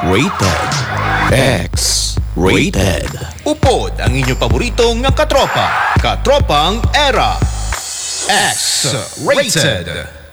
Rated X-Rated. Upod ang inyong paborito nga katropa. Katropang Era. X-Rated.